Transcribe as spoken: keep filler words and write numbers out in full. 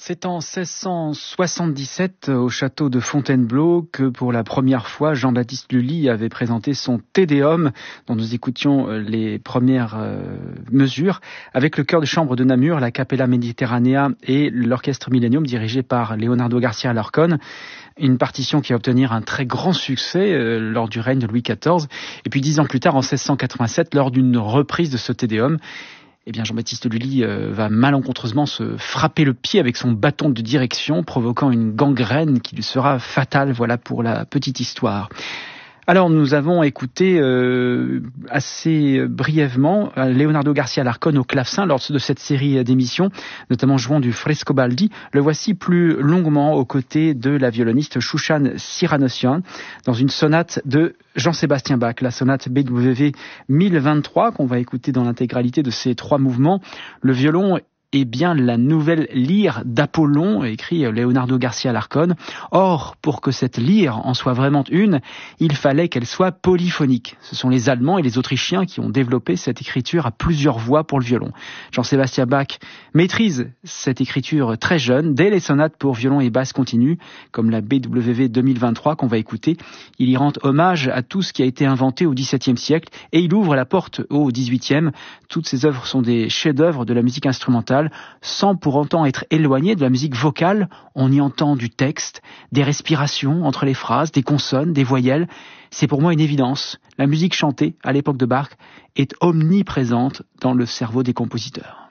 C'est en seize cent soixante-dix-sept, au château de Fontainebleau, que pour la première fois, Jean-Baptiste Lully avait présenté son Te Deum, dont nous écoutions les premières euh, mesures, avec le chœur de chambre de Namur, la Capella Mediterranea et l'orchestre Millennium dirigé par Leonardo García Alarcón. Une partition qui va obtenir un très grand succès euh, lors du règne de Louis quatorze. Et puis dix ans plus tard, en seize cent quatre-vingt-sept, lors d'une reprise de ce Te Deum, eh bien Jean-Baptiste Lully euh, va malencontreusement se frapper le pied avec son bâton de direction, provoquant une gangrène qui lui sera fatale. Voilà pour la petite histoire. Alors nous avons écouté euh, assez brièvement Leonardo García Alarcón au clavecin lors de cette série d'émissions, notamment jouant du Frescobaldi. Le voici plus longuement aux côtés de la violoniste Shoushan Siranossian dans une sonate de Jean-Sébastien Bach, la sonate B W mille vingt-trois qu'on va écouter dans l'intégralité de ces trois mouvements. Le violon est bien la nouvelle lyre d'Apollon, écrit Leonardo García Alarcón. Or, pour que cette lyre en soit vraiment une, il fallait qu'elle soit polyphonique. Ce sont les Allemands et les Autrichiens qui ont développé cette écriture à plusieurs voix pour le violon. Jean-Sébastien Bach maîtrise cette écriture très jeune, dès les sonates pour violon et basse continue, comme la B W deux mille vingt-trois qu'on va écouter. Il y rend hommage à tout ce qui a été inventé au dix-septième siècle et il ouvre la porte au dix-huitième. Toutes ces œuvres sont des chefs-d'œuvre de la musique instrumentale, sans pour autant être éloigné de la musique vocale. On y entend du texte, des respirations entre les phrases, des consonnes, des voyelles. C'est pour moi une évidence. La musique chantée, à l'époque de Bach, est omniprésente dans le cerveau des compositeurs.